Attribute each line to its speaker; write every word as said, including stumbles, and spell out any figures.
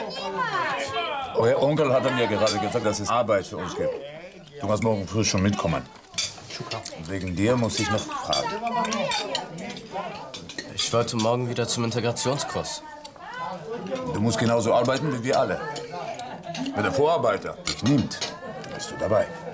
Speaker 1: Euer Onkel hat mir gerade gesagt, dass es Arbeit für uns gibt. Du musst morgen früh schon mitkommen. Wegen dir muss ich noch fragen.
Speaker 2: Ich wollte morgen wieder zum Integrationskurs.
Speaker 1: Du musst genauso arbeiten wie wir alle. Wenn der Vorarbeiter dich nimmt, dann bist du dabei.